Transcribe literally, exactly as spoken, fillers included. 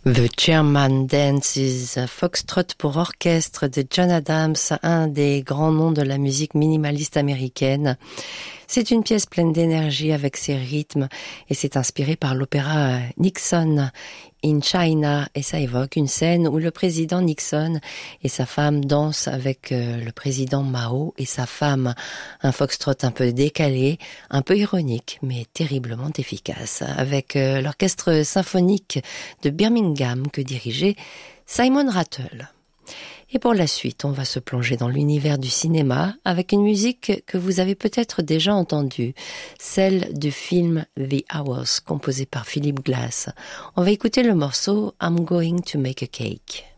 The Chairman Dances, Foxtrot pour orchestre de John Adams, un des grands noms de la musique minimaliste américaine. C'est une pièce pleine d'énergie avec ses rythmes et c'est inspiré par l'opéra Nixon in China et ça évoque une scène où le président Nixon et sa femme dansent avec le président Mao et sa femme. Un foxtrot un peu décalé, un peu ironique mais terriblement efficace avec l'orchestre symphonique de Birmingham que dirigeait Simon Rattle. Et pour la suite, on va se plonger dans l'univers du cinéma avec une musique que vous avez peut-être déjà entendue, celle du film The Hours, composé par Philip Glass. On va écouter le morceau I'm Going to Make a Cake.